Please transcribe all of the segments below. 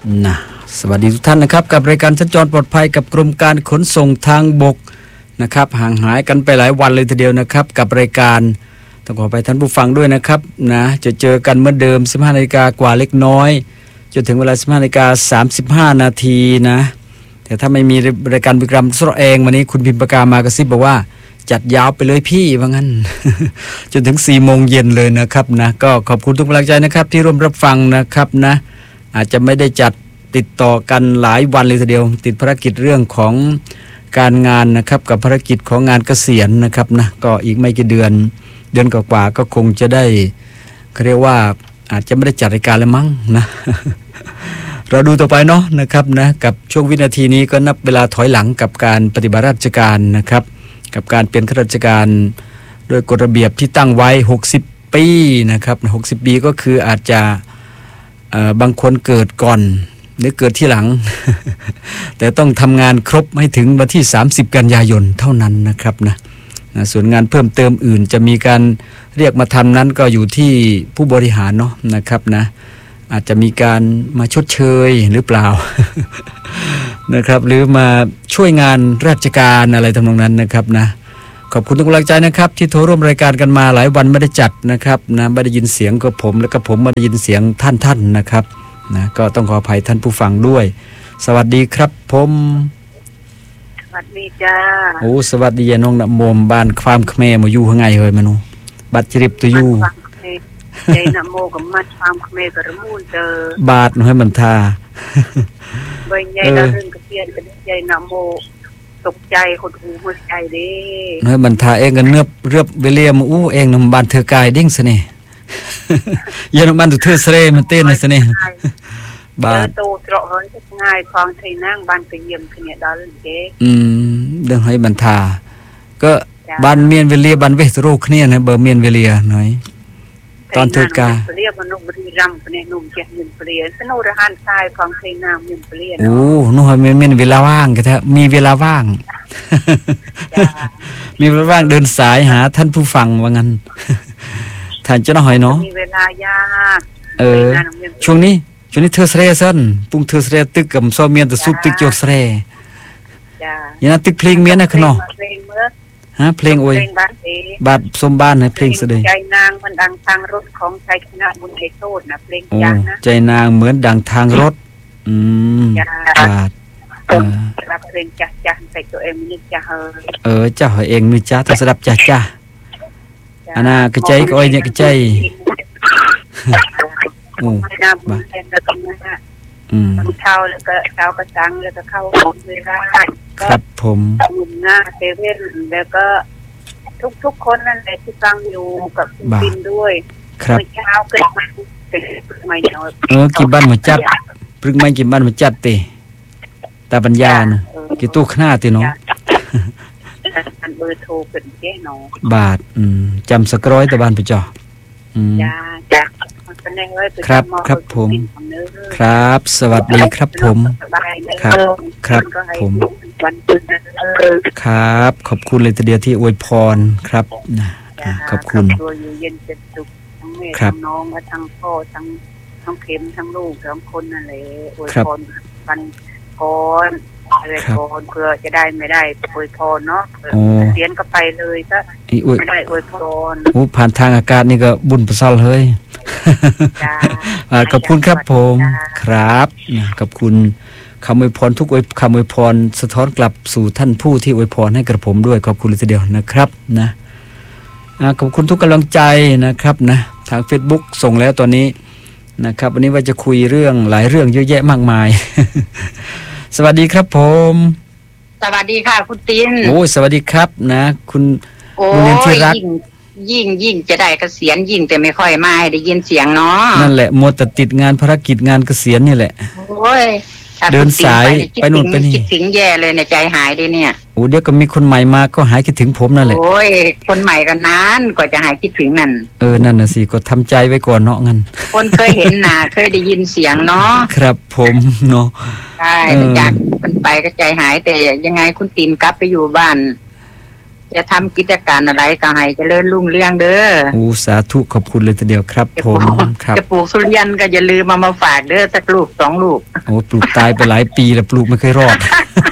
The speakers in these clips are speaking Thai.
นะสวัสดีทุกท่านนะครับกับรายการสัญจรปลอดภัยกับกรมการขนส่งทางบกนะครับห่างหายกันไปหลายวันเลยทีเดียวนะครับกับรายการต้องขอไปท่านผู้ฟังด้วยนะครับนะจะเจอกันเหมือนเดิม 15:00 นกว่าเล็กน้อยจนถึงเวลา 15:35 นนะแต่ถ้าไม่มีรายการวิกรมสระเองวันนี้คุณพิมพ์ปากามากระซิบบอกว่าจัดยาวไปเลยพี่ว่างั้น จนถึง 4 โมงเย็นเลยนะครับนะก็ขอบคุณทุกกำลังใจนะครับที่ร่วมรับฟังนะครับนะอาจจะไม่ได้จัดติดต่อกันหลายวันเลยทีเดียวติดภารกิจเรื่องของการงานนะครับกับภารกิจของงานเกษียณนะครับนะก็อีกไม่กี่เดือนกว่าก็คงจะได้เขาเรียกว่าอาจจะไม่ได้จัดรายการแล้วมั้งนะ เราดูต่อไปเนาะนะครับนะกับช่วงวินาทีนี้ก็นับเวลาถอยหลังกับการปฏิบัติราชการนะครับกับการเป็นข้าราชการโดยกฎระเบียบที่ตั้งไว้60 ปีนะครับ60 ปีก็คืออาจจะบางคนเกิดก่อนหรือเกิดที่หลัง แต่ต้องทำงานครบให้ถึงวันที่30 กันยายนเท่านั้นนะครับนะส่วนงานเพิ่มเติมอื่นจะมีการเรียกมาทำนั้นก็อยู่ที่ผู้บริหารเนาะนะครับนะอาจจะมีการมาชดเชยหรือเปล่า นะครับหรือมาช่วยงานราชการอะไรทำนองนั้นนะครับนะขอบคุณทุกกำลังใจนะครับที่โทรร่วมรายการกันมาหลายวันไม่ได้จัดนะครับนะไม่ได้ยินเสียงกับผมแล้วก็ผมไม่ได้ยินเสียงท่านนะครับนะก็ต้องขออภัยท่านผู้ฟังด้วยสวัสดีครับผมสวัสดีจ้าโอ้สวัสดียายน้องนโมมบ้านความเขมรมาอยู่ข้างไงเฮ้ยมนุบัดจริบตัวอยู่ใจนโมกับมัดความเขมรกับมูลเจอบาดน้อยมันทาใบใหญ่ดาวเรืองกระเทียนกับใจนโมตกใจหดหูหัวใจเด้น้อยมันทาเองกันเรือบเวเลียมอู้เองนำบ้านเธอกายดิ้งซะนี่ยานบ้านเธอเสร่มันเต้นซะนี่บาดโตตรอเฮ้ยง่ายคลองไทยนั่งบ้านไปเยี่ยมขเนี่ยดาวเด้เรื่องให้มันทาก็บ้านเมียนเวเลียบ้านเวสโรคเนี่ยนะเบอร์เมียนเวเลียหน่อยตอนเธอกาเรียกว่านุ่มบริรัมย์เนี่ยนุ่มเจ็ดยืนเปลี่ยนสนุรหันทรายของไทยนามยืนเปลี่ยนโอ้นุ่มเมียนเวลาว่างกันเถอะมีเวลาว่างมีเวลาว่างเดินสายหาท่านผู้ฟังว่างั้นท่านเจ้าหน่อยเนาะมีเวลายากช่วงนี้เธอเสร่ซันปุ้งเธอเสร่ตึกกับโซเมียนแต่ซุปตึกโจเสร่ยันตึกเพลงเมียนนะขนอฮะเพลงโอ้ยบาดสมบ้านให้เพลงเสด็จใจนางมันดังทางรถของใจคณะบุญเทโทษนะเพลงยากนะใจนางเหมือนดังทางรถบาดเพลงจ้าใส่ตัวเองนึกจ้าเจ้าเองนึกจ้าถ้าสดับจ้าอันน่ะกระใจก็อ้อยเนี่ยกระใจโอ้บ้าเข้าแล้วก็เข้ากระสังแล้วก็เข้าเวลาครับผมหุ่นหน้าเซเว่นแล้วก็ทุกคนนั่นแหละที่ฟังอยู่กับคุณปินด้วยครับเช้าเกิดมาไม่เนาะกี่บ้านมาจัดปรึกไม่กี่บ้านมาจัดติตาปัญญาเนาะกี่ตู้ข้าติเนาะอันเบอร์โทรเป็นแค่น้องบาทจำสักร้อยตะบานไปจ่อจ้าครับผมครับสวัสดีครับผมครับผมครับขอบคุณเลยทีเดียวที่อวยพรครับขอบคุณครับน้องและทั้งพ่อทั้งเข็มทั้งลูกทั้งคนนั่นแหละอวยพรกันพรอวยพรเพื่อจะได้ไม่ได้อวยพรเนาะเสียนก็ไปเลยก็ไม่ได้อวยพรผ่านทางอากาศนี่ก็บุญประเสริฐเฮ้ยขอบคุณครับผมครับขอบคุณคำอวยพรทุกคำอวยพรสะท้อนกลับสู่ท่านผู้ที่อวยพรให้กระผมด้วยขอบคุณเลยทีเดียวนะครับนะขอบคุณทุกกำลังใจนะครับนะทาง Facebook ส่งแล้วตอนนี้นะครับวันนี้ว่าจะคุยเรื่องหลายเรื่องเยอะแยะมากมาย สวัสดีครับผมสวัสดีค่ะคุณตินโอ้สวัสดีครับนะคุณเรียนที่รักยิ่งจะได้เกษียณยิ่งแต่ไม่ค่อยมาให้ได้ยินเสียงเนาะนั่นแหละมัวแต่ติดงานภารกิจงานเกษียณนี่แหละโอ้ยเดินสายไปนู่นไปนี่คิดถึงแย่เลยในใจหายดิเนี่ยโอ้เดี๋ยวก็มีคนใหม่มาก็หายคิดถึงผมนั่นแหละโอ้ยคนใหม่กันนานกว่าจะหายคิดถึงนั่นนั่นน่ะสิก็ทำใจไว้ก่อนเนาะงั้นคนเคยเห็นหน้าเคยได้ยินเสียงเนาะครับผมเนาะใช่จากมันไปก็ใจหายแต่ยังไงคุณตินกลับไปอยู่บ้านจะทำกิจการอะไรก็ให้เจริญรุ่งเรืองเด้อโอ้สาธุขอบคุณเลยทีเดียวครับผมครับจะปลูกสุริยันก็อย่าลืมมาฝากเด้อสักลูก2 ลูกโอ้ปลูกตายไปหลายปีแล้วปลูกไม่เคยรอด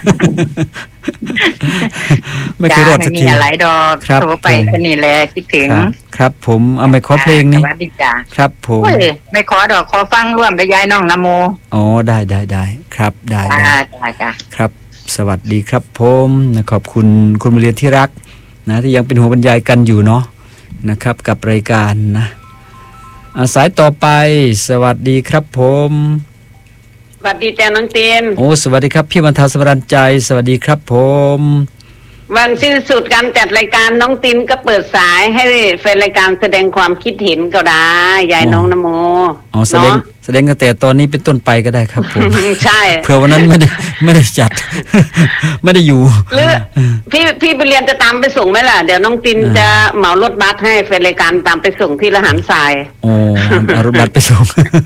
ไม่เคยรอดสักทีมีอะไรดอกโทรไปแค่นี้แหละคิดถึงครับผมเอาไม่ขอเพลงนี้ครับผมไม่ขอดอกขอฟังร่วมกับยายน้องนโมอ๋อได้ครับได้ครับสวัสดีครับผมขอบคุณคุณมาเรียนที่รักนะที่ยังเป็นหัวบรรยายกันอยู่เนาะนะครับกับรายการนะสายต่อไปสวัสดีครับผมสวัสดีจ้าน้องเตียนโอ้สวัสดีครับพี่บรรเทาสมรันใจสวัสดีครับผมวันสิ้นสุดการจัดรายการน้องตินก็เปิดสายให้แฟนรายการแสดงความคิดเห็นก็ได้ยายน้องนโมอ๋อแสดงตั้งแต่ตอนนี้เป็นต้นไปก็ได้ครับผมใช่เผื่อวันนั้นไม่ได้จัดไม่ได้อยู่หรือพี่ไปเรียนจะตามไปส่งไหมล่ะเดี๋ยวน้องตินจะเหมารถบัสให้แฟนรายการตามไปส่งที่ละหารทรายโอ้รถบัสไปส่ง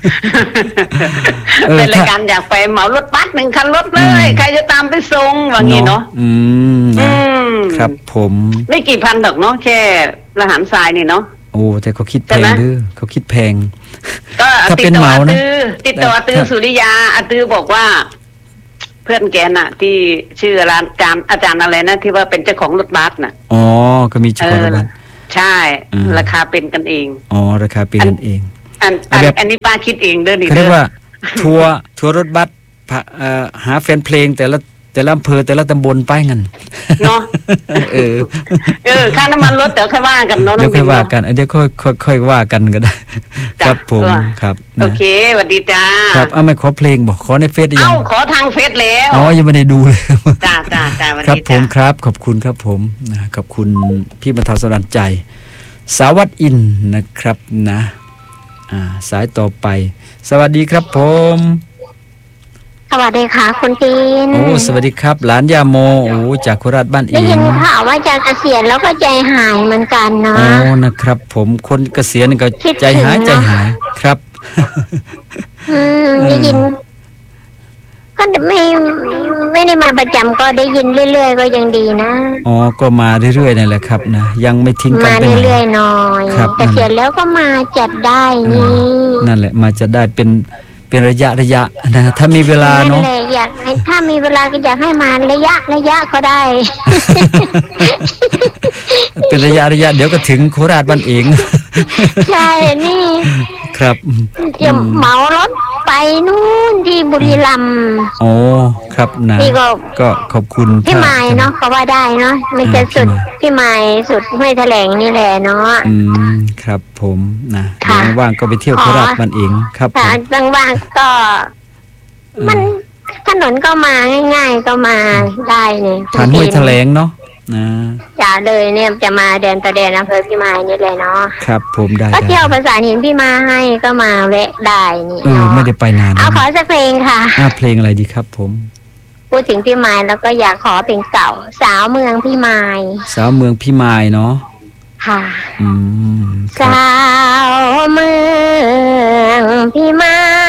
แฟนรายการอยากไปเหมารถบัส1 คันรถเลยใครจะตามไปส่งว่างี้เนาะครับผมไม่กี่พันดอกเนาะแค่ละหารทรายนี่เนาะโอ้แต่เขาคิดแพงดื้อเขาคิดแพงก็ติดต่อติดต่อตือสุริยาตือบอกว่าเพื่อนแกน่ะที่ชื่ออาจารย์อะไรนะที่ว่าเป็นเจ้าของรถบัสน่ะอ๋อก็มีเจ้าของรถบัสใช่ราคาเป็นกันเองอ๋อราคาเป็นกันเองอันนี้ป้าคิดเองเด้อนี่เรียกว่าทัวร์รถบัสหาแฟนเพลงแต่ละอำเภอแต่ละตำบลไปเงินเนาะค่าน้ำมันรถเดี๋ยวค่อยว่ากันเนาะเดี๋ยวค่อยว่ากันเดี๋ยวค่อยว่ากันก็ได้ครับผมครับโอเคสวัสดีจ้าครับไม่ขอเพลงบอกขอในเฟซได้ยังขอทางเฟซแล้วอ๋อยังไม่ได้ดูเลยจ้าครับผมครับขอบคุณครับผมขอบคุณพี่บรรเทาสรันใจสาวัตอินนะครับนะสายต่อไปสวัสดีครับผมสวัสดีค่ะคุณจีนโอ้สวัสดีครับหลานยาโมโอ้จากโคราชบ้านเองได้ยินข่าวว่าจะเกษียณแล้วก็ใจหายเหมือนกันเนาะโอ้นะครับผมคนเกษียณก็ใจหายครับได้ยินก็ไม่ได้มาประจำก็ได้ยินเรื่อยๆก็ยังดีนะอ๋อก็มาเรื่อยๆนั่นแหละครับนะยังไม่ทิ้งกันมาเรื่อยๆหน่อยเกษียณแล้วก็มาจัดได้นี่นั่นแหละมาจัดได้เป็นระยะนะถ้ามีเวลาเนาะอยากให้ถ้ามีเวลาก็อยากให้มาระยะก็ได้เป็นระยะเดี๋ยวก็ถึงโคราชบ้านเองใช่นี่ครับจะเหมารถไปนู่นที่บุรีรัมย์โอ้ครับนะนี่ก็ขอบคุณพี่ไม้เนาะเขาว่าได้เนาะไม่จะสุดพี่ไม้สุดห้วยแถลงนี่แหละเนาะครับผมนะว่างก็ไปเที่ยวโคราชบ้านเองครับว่างก็มันถนนก็มาง่ายๆก็มาได้เนี่ยผ่านห้วยแถลงเนาะจะเลยเนี่ยจะมาเดินตะเดนอำเภอพี่ไม้นี่เลยเนาะครับผมได้ก็เที่ยวภาษาหินพี่มาให้ก็มาแวะได้นี่ไม่ได้ไปนานเอาขอสักเพลงค่ะเพลงอะไรดีครับผมพูดถึงพี่ไม้แล้วก็อยากขอเพลงเก่าสาวเมืองพี่ไม้สาวเมืองพี่ไม้เนาะค่ะสาวเมืองพี่ไม้